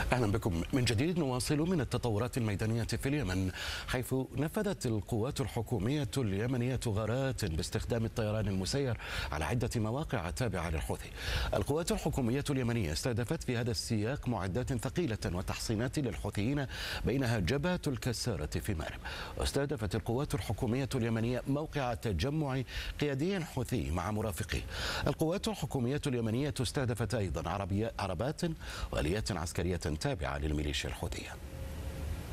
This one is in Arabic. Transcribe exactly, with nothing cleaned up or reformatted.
أهلا بكم من جديد. نواصل من التطورات الميدانية في اليمن، حيث نفذت القوات الحكومية اليمنية غارات باستخدام الطيران المسير على عدة مواقع تابعة للحوثي. القوات الحكومية اليمنية استهدفت في هذا السياق معدات ثقيلة وتحصينات للحوثيين، بينها جبهة الكسارة في مأرب. واستهدفت القوات الحكومية اليمنية موقع تجمع قيادي حوثي مع مرافقيه. القوات الحكومية اليمنية استهدفت أيضا عربية عربات وآليات عسكرية تابعة للميليشيا الحوثية.